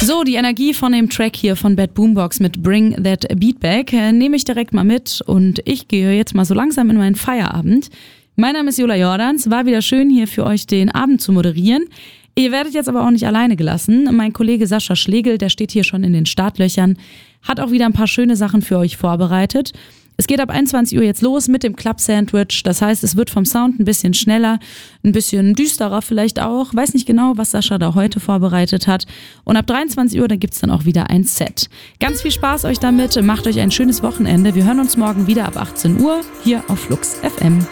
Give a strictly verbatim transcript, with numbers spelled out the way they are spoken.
So, die Energie von dem Track hier von Bad Boombox mit Bring That Beat Back äh, nehme ich direkt mal mit und ich gehe jetzt mal so langsam in meinen Feierabend. Mein Name ist Jola Jordans, war wieder schön hier für euch den Abend zu moderieren. Ihr werdet jetzt aber auch nicht alleine gelassen. Mein Kollege Sascha Schlegel, der steht hier schon in den Startlöchern, hat auch wieder ein paar schöne Sachen für euch vorbereitet. Es geht ab einundzwanzig Uhr jetzt los mit dem Club Sandwich. Das heißt, es wird vom Sound ein bisschen schneller, ein bisschen düsterer vielleicht auch. Weiß nicht genau, was Sascha da heute vorbereitet hat. Und ab dreiundzwanzig Uhr, da gibt's dann auch wieder ein Set. Ganz viel Spaß euch damit. Macht euch ein schönes Wochenende. Wir hören uns morgen wieder ab achtzehn Uhr hier auf Flux F M.